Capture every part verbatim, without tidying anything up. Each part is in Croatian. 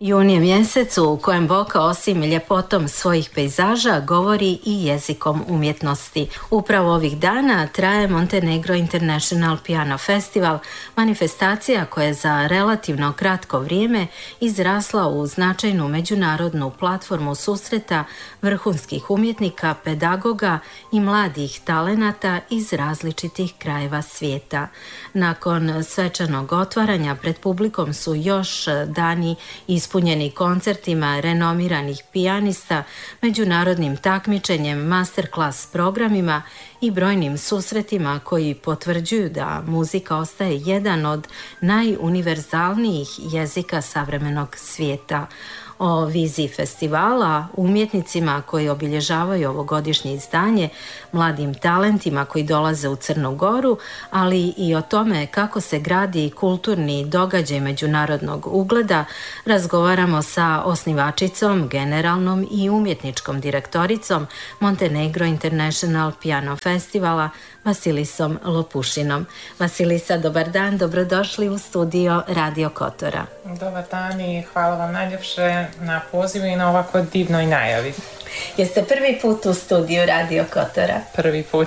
Jun je mjesec u kojem Boka osim ljepotom svojih pejzaža govori i jezikom umjetnosti. Upravo ovih dana traje Montenegro International Piano Festival, manifestacija koja je za relativno kratko vrijeme izrasla u značajnu međunarodnu platformu susreta vrhunskih umjetnika, pedagoga i mladih talenata iz različitih krajeva svijeta. Nakon svečanog otvaranja pred publikom su još dani ispunjeni koncertima renomiranih pijanista, međunarodnim takmičenjem, masterclass programima i brojnim susretima koji potvrđuju da muzika ostaje jedan od najuniverzalnijih jezika savremenog svijeta. O viziji festivala, umjetnicima koji obilježavaju ovogodišnje izdanje, mladim talentima koji dolaze u Crnu Goru, ali i o tome kako se gradi kulturni događaj međunarodnog ugleda, razgovaramo sa osnivačicom, generalnom i umjetničkom direktoricom Montenegro International Piano Festivala, Vasilisom Lopušinom. Vasilisa, dobar dan, dobrodošli u studio Radio Kotora. Dobar dan i hvala vam najljepše na pozivu i na ovako divnoj najavi. Jeste prvi put u studiju Radio Kotora? Prvi put.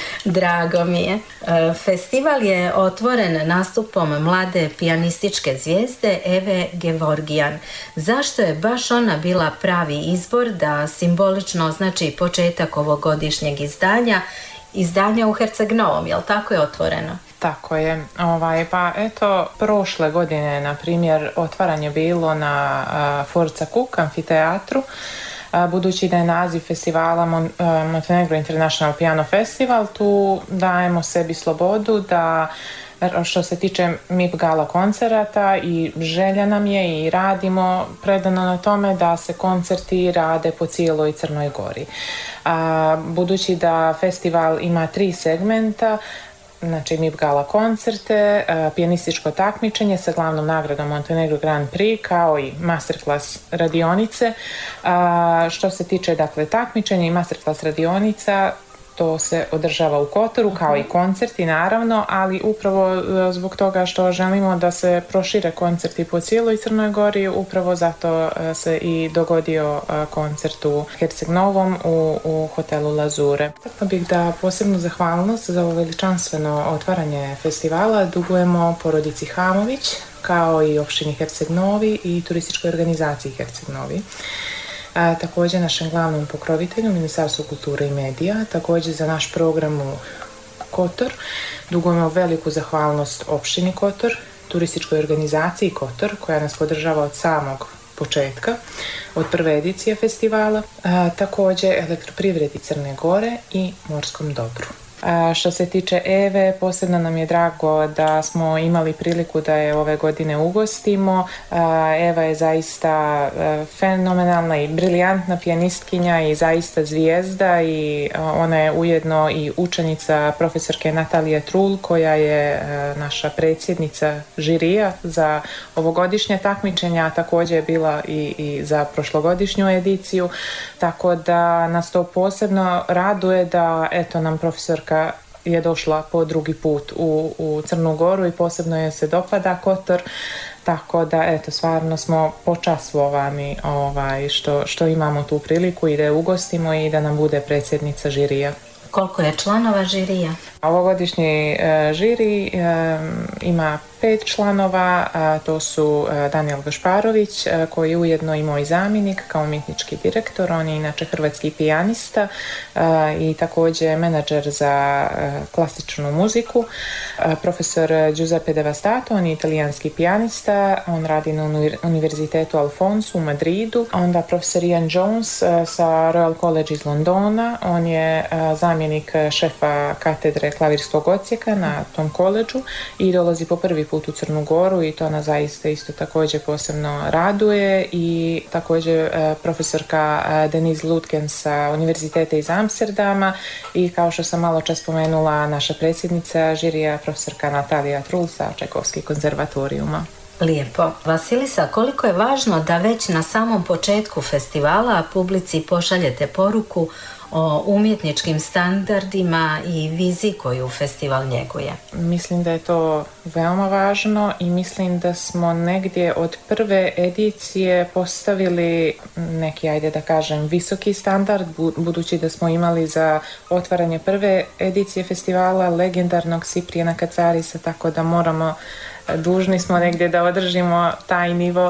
Drago mi je. Festival je otvoren nastupom mlade pijanističke zvijezde Eve Gevorgijan. Zašto je baš ona bila pravi izbor da simbolično označi početak ovogodišnjeg izdanja, izdanja u Herceg Novom, jel tako je otvoreno? Tako je. Ovaj, pa eto, prošle godine, na primjer, otvaranje bilo na uh, Forza Cook amfiteatru, uh, budući da je naziv festivala Mon- uh, Montenegro International Piano Festival, tu dajemo sebi slobodu da što se tiče M I P gala koncerata i želja nam je i radimo predano na tome da se koncerti rade po cijeloj Crnoj Gori. A, budući da festival ima tri segmenta, znači M I P gala koncerte, a, pijanističko takmičenje sa glavnom nagradom Montenegro Grand Prix kao i masterclass radionice. A, što se tiče dakle takmičenja i masterclass radionica, to se održava u Kotoru kao i koncerti naravno, ali upravo zbog toga što želimo da se prošire koncerti po cijeloj Crnoj Gori, upravo zato se i dogodio koncert u Herceg Novom u, u hotelu Lazure. Tako bih da posebnu zahvalnost za ovo veličanstveno otvaranje festivala dugujemo porodici Hamović kao i opštini Herceg Novi i turističkoj organizaciji Herceg Novi. A, također našem glavnom pokrovitelju, Ministarstvu kulture i medija, također za naš program u Kotor. Dugujemo veliku zahvalnost opštini Kotor, turističkoj organizaciji Kotor, koja nas podržava od samog početka, od prve edicije festivala, a, također Elektroprivredi Crne Gore i Morskom dobru. A što se tiče Eve, posebno nam je drago da smo imali priliku da je ove godine ugostimo. A, Eva je zaista a, fenomenalna i briljantna pijanistkinja i zaista zvijezda i a, ona je ujedno i učenica profesorke Natalije Trul, koja je a, naša predsjednica žirija za ovogodišnje takmičenja, a također je bila i, i za prošlogodišnju ediciju, tako da nas to posebno raduje da eto nam profesorka je došla po drugi put u, u Crnu Goru i posebno je se dopada Kotor, tako da eto stvarno smo počastvovani ovaj, što, što imamo tu priliku i da je ugostimo i da nam bude predsjednica žirija. Koliko je članova žirija? Ovogodišnji e, žiri e, ima pet članova, a to su e, Danijel Gašparović, e, koji je ujedno i moj zamjenik kao umjetnički direktor, on je inače hrvatski pijanista e, i također menadžer za e, klasičnu muziku. E, profesor Giuseppe Devastato, on je italijanski pijanista, on radi na Univerzitetu Alfonso u Madridu. Onda profesor Ian Jones e, sa Royal College iz Londona, on je e, zamjenik šefa katedre klavirskog odsjeka na tom koledžu i dolazi po prvi put u Crnu Goru i to nas zaista isto također posebno raduje. I također e, profesorka e, Denise Lutken sa Univerziteta iz Amsterdama i kao što sam malo čas spomenula, naša predsjednica žirija profesorka Natalija Trul sa Čajkovskog konzervatorijuma. Lijepo. Vasilisa, koliko je važno da već na samom početku festivala publici pošaljete poruku o umjetničkim standardima i viziji koju festival njeguje? Mislim da je to veoma važno i mislim da smo negdje od prve edicije postavili neki, ajde da kažem, visoki standard, budući da smo imali za otvaranje prve edicije festivala legendarnog Siprijana Kacarisa, tako da moramo, dužni smo negdje da održimo taj nivo.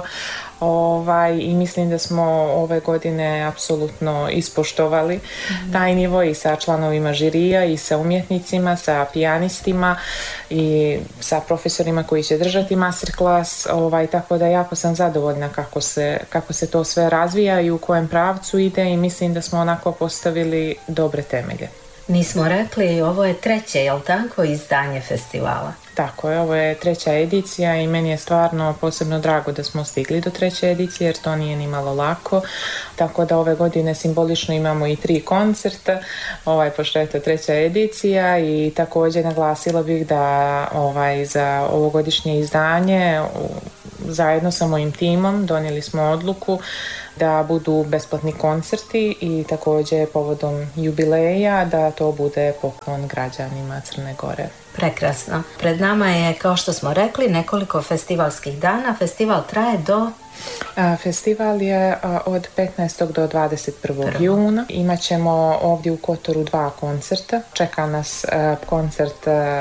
Ovaj, i mislim da smo ove godine apsolutno ispoštovali mm-hmm. taj nivo i sa članovima žirija i sa umjetnicima, sa pijanistima i sa profesorima koji će držati masterclass, ovaj, tako da jako sam zadovoljna kako se, kako se to sve razvija i u kojem pravcu ide i mislim da smo onako postavili dobre temelje. Nismo rekli, ovo je treće, jel tako, izdanje festivala? Tako je, ovo je treća edicija i meni je stvarno posebno drago da smo stigli do treće edicije jer to nije ni malo lako, tako da ove godine simbolično imamo i tri koncerta, ovaj, pošto je to treća edicija i također naglasila bih da ovaj, za ovogodišnje izdanje zajedno sa mojim timom donijeli smo odluku da budu besplatni koncerti i također povodom jubileja da to bude poklon građanima Crne Gore. Prekrasno. Pred nama je, kao što smo rekli, nekoliko festivalskih dana. Festival traje do... Festival je od petnaestog do dvadeset prvog juna. Imaćemo ovdje u Kotoru dva koncerta. Čeka nas koncert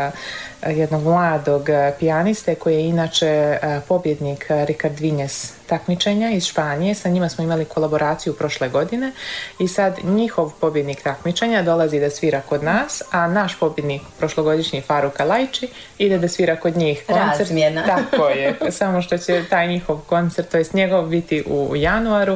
jednog mladog pijaniste koji je inače pobjednik Ricard Viñes takmičenja iz Španije. Sa njima smo imali kolaboraciju prošle godine i sad njihov pobjednik takmičenja dolazi da svira kod nas, a naš pobjednik prošlogodišnji Faruk Alajči ide da svira kod njih koncert. Razmjena. Tako je, samo što će taj njihov koncert, to jest njegov, biti u januaru.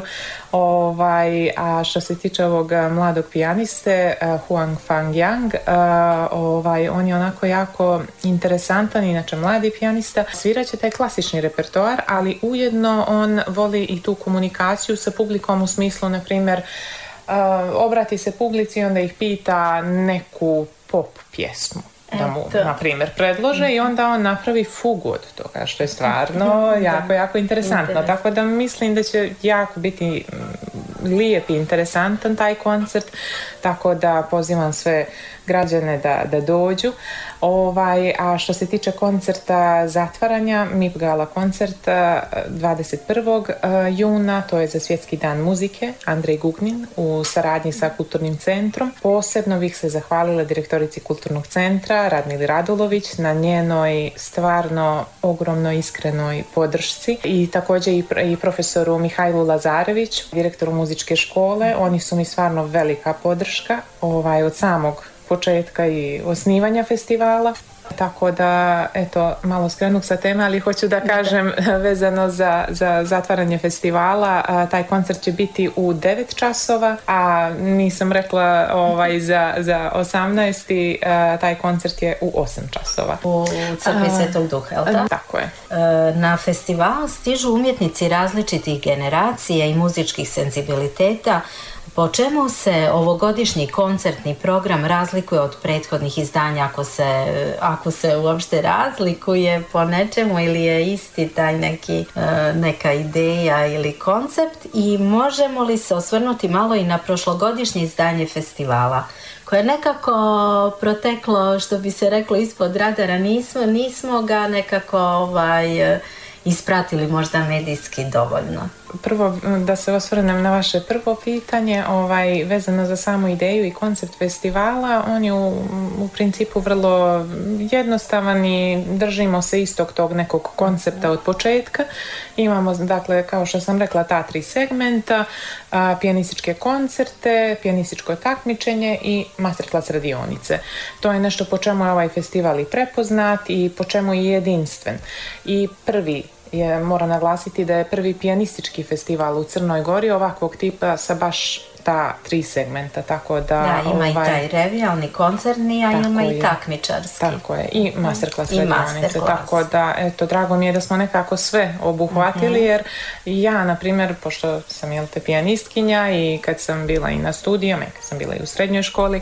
Ovaj, a što se tiče ovog mladog pijaniste uh, Huang Fang Yang, uh, ovaj, on je onako jako interesantan, inače mladi pijanista, svirat će taj klasični repertoar, ali ujedno on voli i tu komunikaciju sa publikom u smislu, na primjer, uh, obrati se publici i onda ih pita neku pop pjesmu da mu, na primjer, predlože i onda on napravi fugu od toga, što je stvarno jako, jako interesantno. Interes. Tako da mislim da će jako biti lijep i interesantan taj koncert, tako da pozivam sve građane da, da dođu. Ovaj, a što se tiče koncerta zatvaranja, M I P Gala koncert dvadeset prvog juna, to je za Svjetski dan muzike, Andrej Gugnin u saradnji sa Kulturnim centrom. Posebno bih se zahvalila direktorici Kulturnog centra Radmili Radulović na njenoj stvarno ogromnoj iskrenoj podršci i također i, i profesoru Mihajlu Lazareviću, direktoru muzičke škole. Oni su mi stvarno velika podrška ovaj, od samog početka i osnivanja festivala. Tako da, eto, malo skrenuh sa teme, ali hoću da kažem vezano za, za zatvaranje festivala, a, taj koncert će biti u devet časova, a nisam rekla ovaj, za, za osamnaest. A, taj koncert je u osam časova. U Crkvi Svetog Duha, je li tako? Tako je. Na festival stižu umjetnici različitih generacija i muzičkih senzibiliteta. Po čemu se ovogodišnji koncertni program razlikuje od prethodnih izdanja, ako se, ako se uopšte razlikuje po nečemu ili je isti taj neki, neka ideja ili koncept, i možemo li se osvrnuti malo i na prošlogodišnje izdanje festivala koje je nekako proteklo, što bi se reklo, ispod radara, nismo, nismo ga nekako ovaj, ispratili možda medijski dovoljno. Prvo da se osvrnem na vaše prvo pitanje, ovaj, vezano za samu ideju i koncept festivala. On je u, u principu vrlo jednostavan i držimo se istog tog nekog koncepta od početka. Imamo, dakle, kao što sam rekla, ta tri segmenta, a, pijanističke koncerte, pijanističko takmičenje i masterclass radionice. To je nešto po čemu je ovaj festival i prepoznat i po čemu je jedinstven. I prvi je, moram naglasiti da je prvi pijanistički festival u Crnoj Gori ovakvog tipa sa baš ta tri segmenta, tako da... Da, ima ovaj, i taj revijalni, koncertni, a ima je, i takmičarski. Tako je, i masterclass radionice, tako da, eto, drago mi je da smo nekako sve obuhvatili, mm-hmm. jer ja, na primjer, pošto sam, jel te, pijanistkinja i kad sam bila i na studijama, i kad sam bila i u srednjoj školi,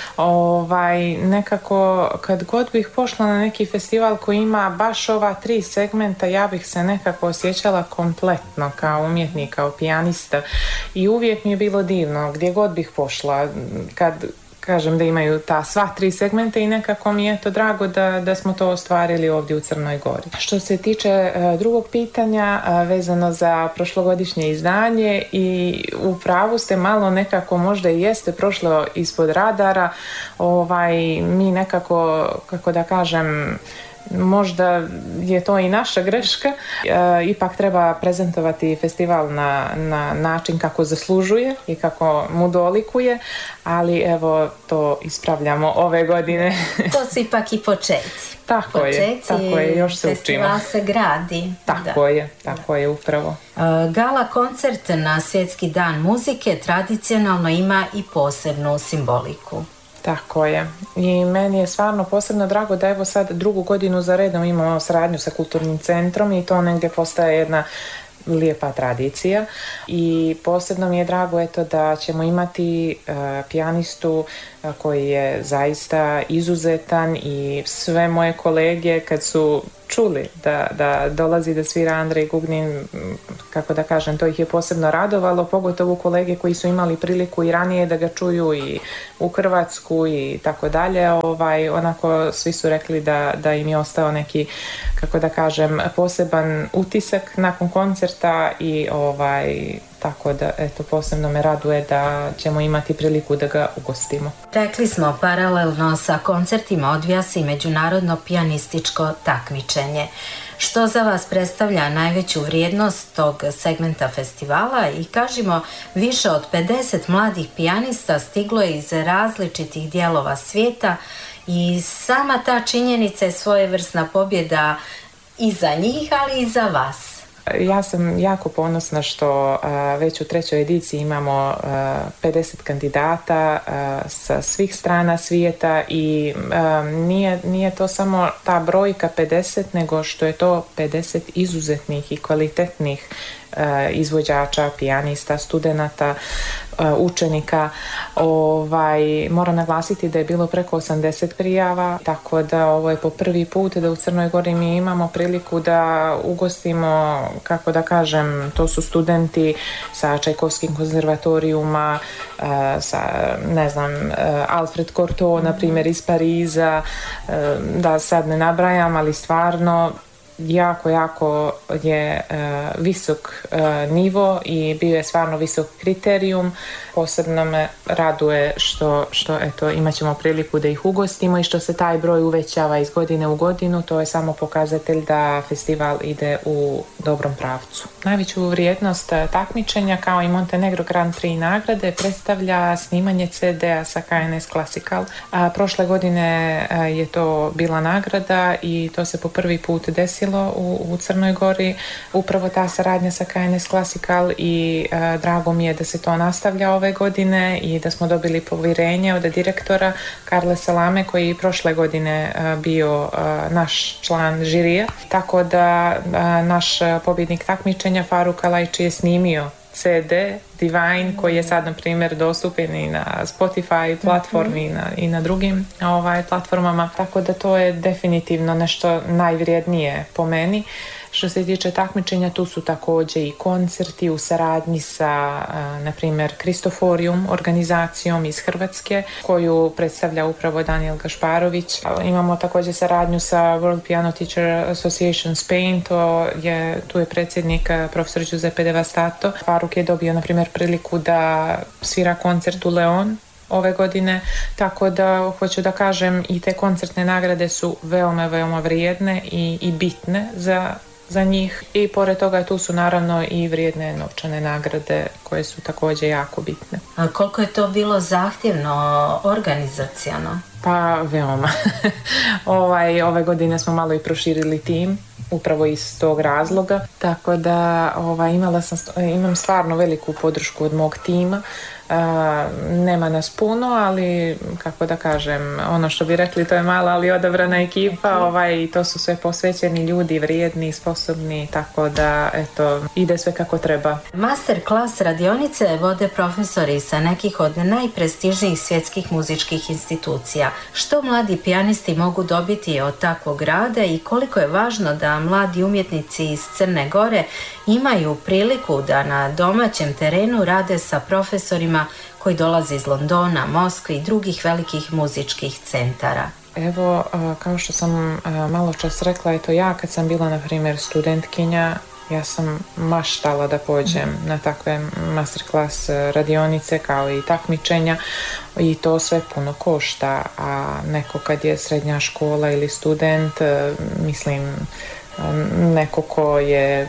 ovaj, nekako, kad god bih pošla na neki festival koji ima baš ova tri segmenta, ja bih se nekako osjećala kompletno kao umjetnik, kao pijanista, i uvijek mi je bilo divno stvarno, gdje god bih pošla, kad kažem da imaju ta sva tri segmenta i nekako mi je to drago da, da smo to ostvarili ovdje u Crnoj Gori. Što se tiče uh, drugog pitanja uh, vezano za prošlogodišnje izdanje, i u pravu ste, malo nekako možda i jeste prošlo ispod radara. Ovaj, mi nekako, kako da kažem, možda je to i naša greška. E, ipak treba prezentovati festival na, na način kako zaslužuje i kako mu dolikuje, ali evo to ispravljamo ove godine. To su ipak i početci. Tako početci, je, tako je, još se učimo. Festival se gradi. Tako da. je, tako da. je upravo. E, gala koncert na Svjetski dan muzike tradicionalno ima i posebnu simboliku. Tako je. I meni je stvarno posebno drago da evo sad drugu godinu za redom imamo saradnju sa Kulturnim centrom i to negdje postaje jedna lijepa tradicija. I posebno mi je drago eto da ćemo imati uh, pijanistu uh, koji je zaista izuzetan, i sve moje kolege kad su čuli da, da dolazi da svira Andrej Gugnin, kako da kažem, to ih je posebno radovalo, pogotovo kolege koji su imali priliku i ranije da ga čuju i u Hrvatsku i tako dalje. Ovaj, onako svi su rekli da, da im je ostao neki, kako da kažem, poseban utisak nakon koncerta, i ovaj, tako da eto, posebno me raduje da ćemo imati priliku da ga ugostimo. Rekli smo, paralelno sa koncertima odvija se i međunarodno pijanističko takmičenje. Što za vas predstavlja najveću vrijednost tog segmenta festivala? I kažemo, više od pedeset mladih pijanista stiglo je iz različitih dijelova svijeta, i sama ta činjenica je svojevrsna pobjeda i za njih, ali i za vas. Ja sam jako ponosna što uh, već u trećoj ediciji imamo uh, pedeset kandidata uh, sa svih strana svijeta, i uh, nije, nije to samo ta brojka pedeset, nego što je to pedeset izuzetnih i kvalitetnih uh, izvođača, pijanista, studenata, uh, učenika. Ovaj, moram naglasiti da je bilo preko osamdeset prijava, tako da ovo je po prvi put da u Crnoj Gori mi imamo priliku da ugostimo, kako da kažem, to su studenti sa Čajkovskim konzervatorijuma, sa, ne znam, Alfred Cortot, na primjer, iz Pariza, da sad ne nabrajam, ali stvarno jako, jako je uh, visok uh, nivo i bio je stvarno visok kriterijum. Posebno me raduje što, što eto, imat ćemo priliku da ih ugostimo i što se taj broj uvećava iz godine u godinu. To je samo pokazatelj da festival ide u dobrom pravcu. Najveću vrijednost takmičenja, kao i Montenegro Grand Prix nagrade, predstavlja snimanje ce de-a sa ka en es Classical. A, prošle godine a, je to bila nagrada i to se po prvi put desilo U, u Crnoj Gori, upravo ta saradnja sa ka en es Classical, i a, drago mi je da se to nastavlja ove godine i da smo dobili povjerenje od direktora Karle Salame, koji je prošle godine a, bio a, naš član žirija, tako da a, naš pobjednik takmičenja Faruk Alajči je snimio ce de Divine, koji je sad na primjer dostupen i na Spotify platformi mm-hmm. i, na, i na drugim ovaj, platformama, tako da to je definitivno nešto najvrijednije po meni. Što se tiče takmičenja, tu su također i koncerti u saradnji sa, na primjer, Kristoforijum organizacijom iz Hrvatske, koju predstavlja upravo Daniel Gašparović. Imamo također saradnju sa World Piano Teacher Association Spain, to je, tu je predsjednik profesor Giuseppe Devastato. Faruk je dobio, na primjer, priliku da svira koncert u Leon ove godine, tako da hoću da kažem, i te koncertne nagrade su veoma, veoma vrijedne i, i bitne za za njih, i pored toga tu su naravno i vrijedne novčane nagrade koje su također jako bitne. A koliko je to bilo zahtjevno organizaciono? Pa veoma. ovaj, ove godine smo malo i proširili tim, upravo iz tog razloga, tako da ovaj, imala sam, imam stvarno veliku podršku od mog tima. Uh, nema nas puno, ali kako da kažem, ono što bi rekli, to je mala ali odabrana ekipa, ovaj, i to su sve posvećeni ljudi, vrijedni, sposobni, tako da eto, ide sve kako treba. Master klas radionice vode profesori sa nekih od najprestižnijih svjetskih muzičkih institucija. Što mladi pijanisti mogu dobiti od takvog rada i koliko je važno da mladi umjetnici iz Crne Gore imaju priliku da na domaćem terenu rade sa profesorima učenicima koji dolaze iz Londona, Moskve i drugih velikih muzičkih centara? Evo, kao što sam malo čas rekla, eto ja kad sam bila, na primjer, studentkinja, ja sam maštala da pođem mm. na takve masterclass radionice kao i takmičenja i to sve puno košta, a neko kad je srednja škola ili student, mislim, neko ko je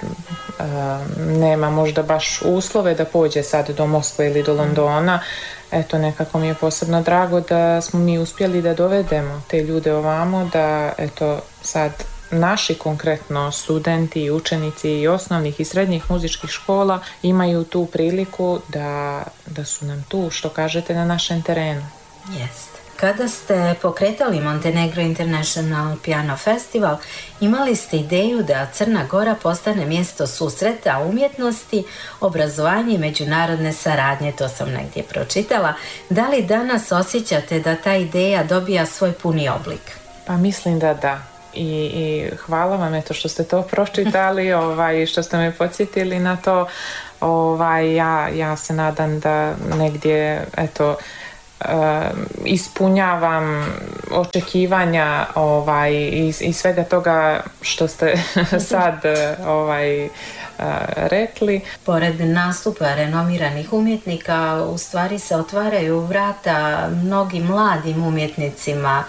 nema možda baš uslove da pođe sad do Moskve ili do Londona, eto nekako mi je posebno drago da smo mi uspjeli da dovedemo te ljude ovamo, da eto sad naši konkretno studenti i učenici i osnovnih i srednjih muzičkih škola imaju tu priliku da, da su nam tu, što kažete, na našem terenu. Jest. Kada ste pokretali Montenegro International Piano Festival, imali ste ideju da Crna Gora postane mjesto susreta umjetnosti, obrazovanja i međunarodne saradnje, to sam negdje pročitala. Da li danas osjećate da ta ideja dobija svoj puni oblik? Pa mislim da da. I, i hvala vam eto što ste to pročitali, ovaj, što ste me podsjetili na to. Ovaj, ja, ja se nadam da negdje eto Uh, ispunjavam očekivanja ovaj, i, i svega toga što ste sad ovaj, uh, rekli. Pored nastupa renomiranih umjetnika u stvari se otvaraju vrata mnogim mladim umjetnicima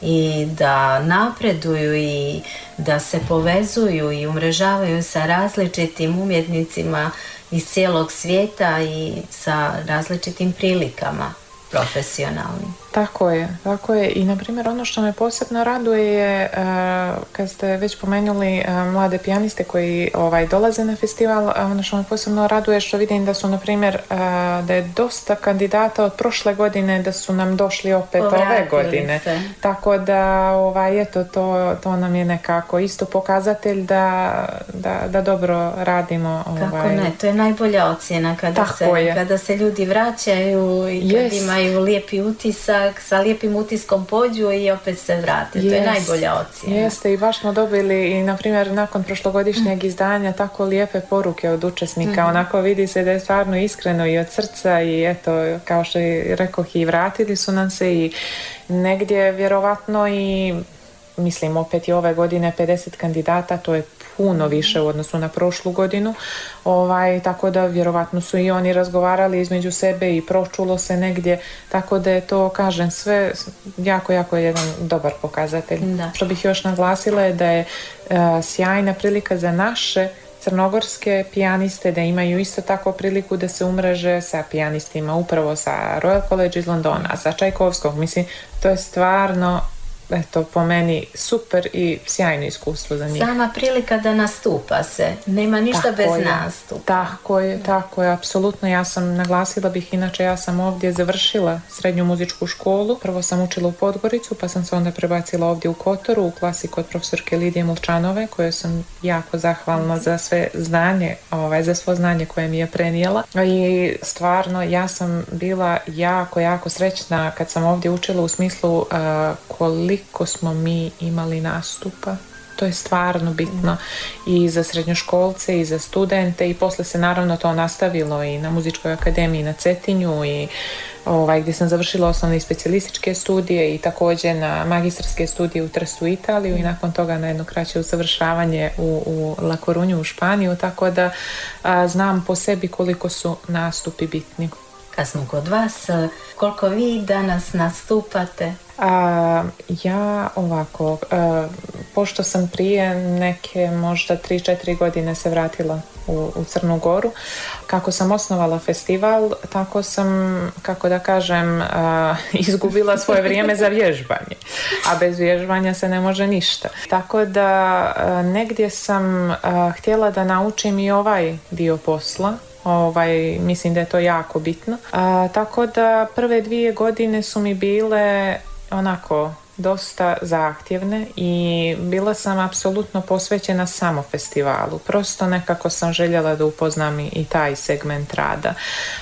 i da napreduju i da se povezuju i umrežavaju sa različitim umjetnicima iz cijelog svijeta i sa različitim prilikama profesionalnim. Tako je, tako je. I na primjer ono što me posebno raduje je uh, kad ste već pomenuli uh, mlade pijaniste koji ovaj, dolaze na festival, uh, ono što me posebno raduje što vidim da su na primjer uh, da je dosta kandidata od prošle godine da su nam došli opet Povratili ove godine. Se. Tako da ovaj, eto, to, to nam je nekako isto pokazatelj da, da, da dobro radimo. Kako ovaj. ne, to je najbolja ocjena kada, se, kada se ljudi vraćaju i kad yes. imaju lijepi utisak, sa lijepim utiskom pođu i opet se vrate. Yes. To je najbolja ocjena. Jeste, i baš smo dobili i na primjer nakon prošlogodišnjeg mm. izdanja tako lijepe poruke od učesnika. Mm. Onako vidi se da je stvarno iskreno i od srca i eto, kao što je rekoh, i vratili su nam se i negdje vjerovatno i mislim opet i ove godine pedeset kandidata, to je puno više u odnosu na prošlu godinu, ovaj, tako da vjerovatno su i oni razgovarali između sebe i pročulo se negdje, tako da je to, kažem, sve jako, jako jedan dobar pokazatelj. Da. Što bih još naglasila je da je uh, sjajna prilika za naše crnogorske pijaniste da imaju isto tako priliku da se umreže sa pijanistima upravo sa Royal College iz Londona, sa Čajkovskog. Mislim, to je stvarno eto, po meni super i sjajno iskustvo za njih. Sama prilika da nastupa se, nema ništa tako bez je, nastupa. Tako je, tako je, apsolutno. Ja sam, naglasila bih, inače ja sam ovdje završila srednju muzičku školu. Prvo sam učila u Podgoricu, pa sam se onda prebacila ovdje u Kotoru, u klasi kod profesorke Lidije Mulčanove, koje sam jako zahvalna za sve znanje, ovaj, za svo znanje koje mi je prenijela. I stvarno, ja sam bila jako, jako srećna kad sam ovdje učila u smislu uh, koliko koliko smo mi imali nastupa. To je stvarno bitno i za srednjoškolce i za studente i posle se naravno to nastavilo i na Muzičkoj akademiji na Cetinju i ovaj, gdje sam završila osnovne i specijalističke studije i također na magistarske studije u Trstu, Italiju i nakon toga na jedno kraće usavršavanje u, u La Corunju u Španiju, tako da a, znam po sebi koliko su nastupi bitni. Kad smo kod vas, koliko vi danas nastupate? A, ja ovako, a, pošto sam prije neke možda tri četiri godine se vratila u, u Crnu Goru, kako sam osnovala festival, tako sam, kako da kažem, a, izgubila svoje vrijeme za vježbanje, a bez vježbanja se ne može ništa. Tako da a, negdje sam a, htjela da naučim i ovaj dio posla. Ovaj, mislim da je to jako bitno. A, tako da prve dvije godine su mi bile onako dosta zahtjevne i bila sam apsolutno posvećena samo festivalu. Prosto nekako sam željela da upoznam i taj segment rada.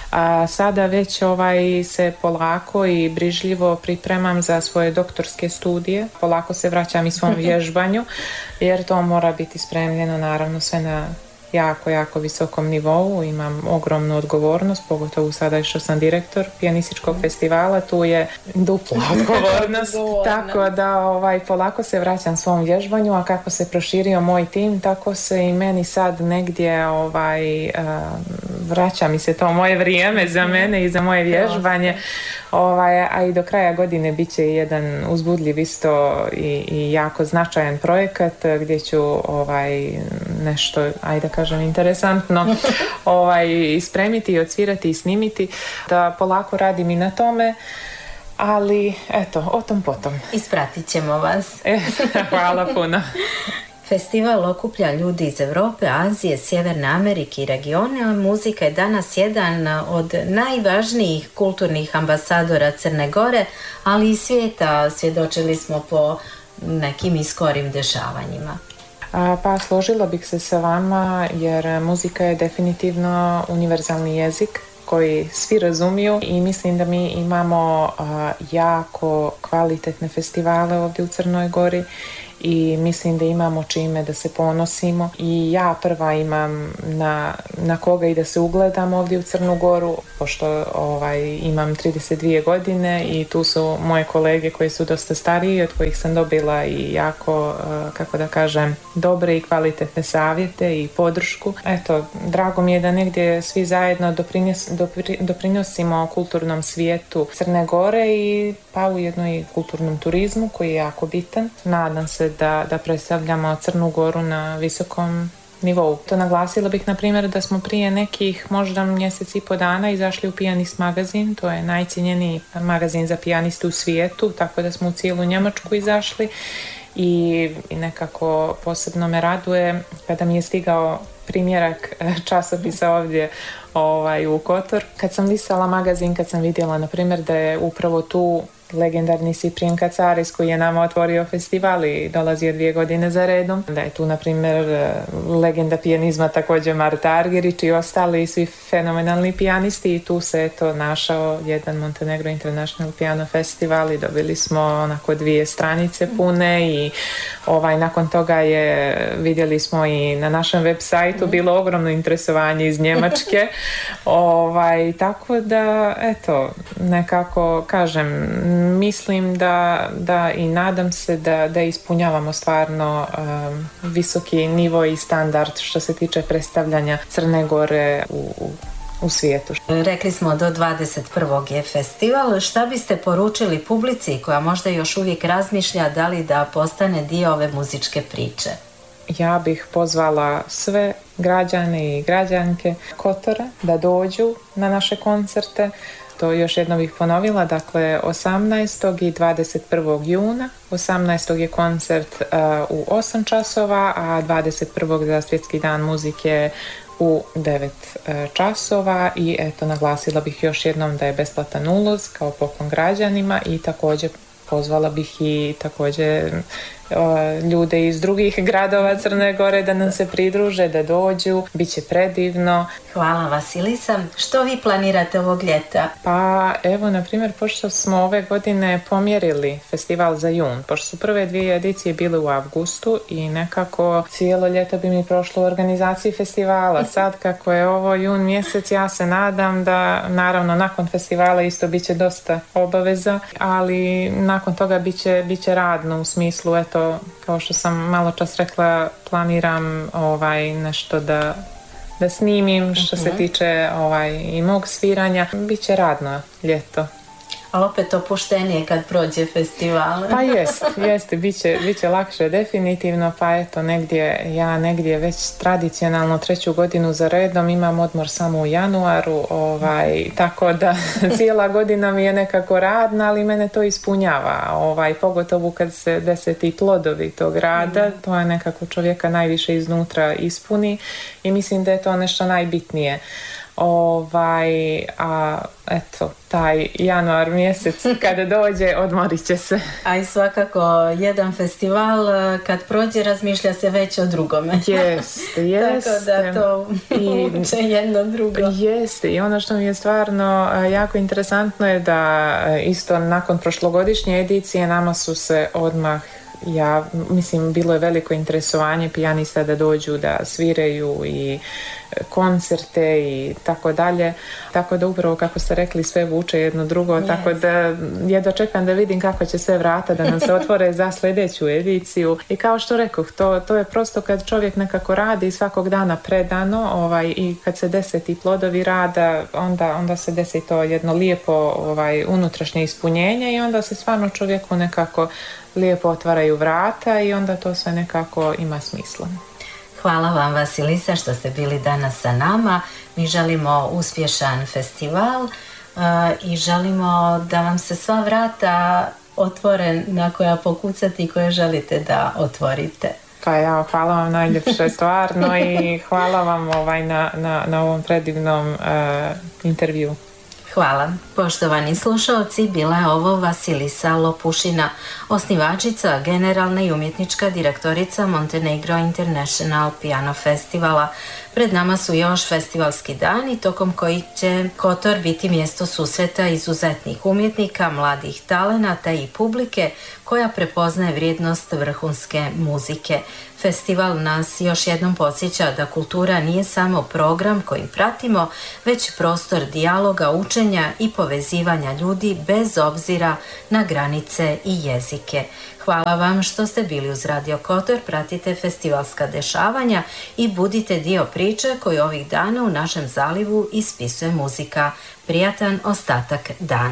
A sada već ovaj se polako i brižljivo pripremam za svoje doktorske studije. Polako se vraćam i svom vježbanju jer to mora biti spremljeno naravno sve na jako, jako visokom nivou, imam ogromnu odgovornost, pogotovo sada što sam direktor pijanističkog festivala, tu je dupla odgovornost, tako da ovaj, polako se vraćam svom vježbanju, a kako se proširio moj tim, tako se i meni sad negdje ovaj, uh, vraća mi se to moje vrijeme za mene i za moje vježbanje, ovaj, a i do kraja godine bit će jedan uzbudljiv isto i, i jako značajan projekat gdje ću ovaj, nešto, ajde da kažem, interesantno ovaj, ispremiti, odsvirati i snimiti, da polako radim i na tome, ali eto, o tom potom. Ispratit ćemo vas. E, hvala puno. Festival okuplja ljudi iz Europe, Azije, Sjeverne Amerike i regione, a muzika je danas jedan od najvažnijih kulturnih ambasadora Crne Gore, ali i svijeta. Svjedočili smo po nekim i skorim dešavanjima. Pa složila bih se sa vama, jer muzika je definitivno univerzalni jezik koji svi razumiju i mislim da mi imamo jako kvalitetne festivale ovdje u Crnoj Gori i mislim da imamo čime da se ponosimo i ja prva imam na, na koga i da se ugledam ovdje u Crnu Goru, pošto ovaj, imam trideset dvije godine i tu su moje kolege koji su dosta stariji, od kojih sam dobila i jako, kako da kažem, dobre i kvalitetne savjete i podršku. Eto, drago mi je da negdje svi zajedno doprinos, dopri, doprinosimo kulturnom svijetu Crne Gore i pa ujedno i kulturnom turizmu koji je jako bitan. Nadam se da, da predstavljamo Crnu Goru na visokom nivou. To naglasila bih, na primjer, da smo prije nekih možda mjesec i po dana izašli u Pijanist magazin, to je najcijenjeniji magazin za pijaniste u svijetu, tako da smo u cijelu Njemačku izašli i, i nekako posebno me raduje kada mi je stigao primjerak časopisa ovdje ovaj, u Kotor. Kad sam listala magazin, kad sam vidjela, na primjer, da je upravo tu legendarni Ciprijen Kacaris koji je nama otvorio festival i dolazio dvije godine za redom. Da je tu, na primjer, legenda pijanizma također Marta Argerić i ostali svi fenomenalni pijanisti i tu se eto našao jedan Montenegro International Piano Festival i dobili smo onako dvije stranice pune i ovaj, nakon toga je, vidjeli smo i na našem web sajtu bilo ogromno interesovanje iz Njemačke. ovaj, tako da, eto, nekako kažem, mislim da, da i nadam se da, da ispunjavamo stvarno um, visoki nivo i standard što se tiče predstavljanja Crne Gore u, u, u svijetu. Rekli smo do dvadeset prvog je festival. Šta biste poručili publici koja možda još uvijek razmišlja da li da postane dio ove muzičke priče? Ja bih pozvala sve građane i građanke Kotora da dođu na naše koncerte. To još jednom bih ponovila, dakle osamnaestog i dvadeset prvog juna. osamnaestog je koncert uh, u osam časova, a dvadeset prvog za Svjetski dan muzike u devet uh, časova i eto naglasila bih još jednom da je besplatan ulaz kao poklon građanima i također pozvala bih i također ljude iz drugih gradova Crne Gore da nam se pridruže, da dođu, bit će predivno. Hvala Vasilisa. Što vi planirate ovog ljeta? Pa evo, na primjer, pošto smo ove godine pomjerili festival za jun, pošto su prve dvije edicije bile u avgustu i nekako cijelo ljeto bi mi prošlo u organizaciji festivala. Sad kako je ovo jun mjesec, ja se nadam da naravno nakon festivala isto bit će dosta obaveza, ali nakon toga bit će, bit će radno u smislu, eto, kao što sam malo čas rekla, planiram ovaj, nešto da, da snimim što uh-huh. se tiče ovaj, i mog sviranja. Biće radno ljeto. Ali opet opuštenije kad prođe festival. Pa jest, jest, bit će, bit će lakše definitivno, pa eto negdje, ja negdje već tradicionalno treću godinu za redom imam odmor samo u januaru, ovaj, tako da cijela godina mi je nekako radna, ali mene to ispunjava, ovaj, pogotovo kad se deseti plodovi tog rada, to je nekako čovjeka najviše iznutra ispuni i mislim da je to nešto najbitnije. Ovaj, a eto, taj januar mjesec kada dođe, odmorit će se. A i svakako jedan festival kad prođe razmišlja se već o drugome. Jeste, jeste. Tako da to uče jedno drugo. Jeste, i ono što mi je stvarno jako interesantno je da isto nakon prošlogodišnje edicije nama su se odmah ja mislim bilo je veliko interesovanje pijanista da dođu da sviraju i koncerte i tako dalje, tako da upravo kako ste rekli sve vuče jedno drugo, yes. Tako da jedva čekam da vidim kako će sve vrata da nam se otvore za sljedeću ediciju i kao što rekoh, to, to je prosto kad čovjek nekako radi svakog dana predano ovaj, i kad se dese ti plodovi rada onda, onda se desi to jedno lijepo ovaj, unutrašnje ispunjenje i onda se stvarno čovjeku nekako lijepo otvaraju vrata i onda to sve nekako ima smisla. Hvala vam Vasilisa što ste bili danas sa nama. Mi želimo uspješan festival uh, i želimo da vam se sva vrata otvore na koja pokucati i koje želite da otvorite. Pa ja, hvala vam najljepše stvarno i hvala vam ovaj, na, na, na ovom predivnom uh, intervju. Hvala. Poštovani slušalci, bila je ovo Vasilisa Lopušina, osnivačica, generalna i umjetnička direktorica Montenegro International Piano Festivala. Pred nama su još festivalski dani, tokom kojih će Kotor biti mjesto susreta izuzetnih umjetnika, mladih talenata i publike koja prepoznaje vrijednost vrhunske muzike. Festival nas još jednom podsjeća da kultura nije samo program kojim pratimo, već prostor dijaloga, učenja i povezivanja ljudi bez obzira na granice i jezike. Hvala vam što ste bili uz Radio Kotor, pratite festivalska dešavanja i budite dio priče koju ovih dana u našem zalivu ispisuje muzika. Prijatan ostatak dana.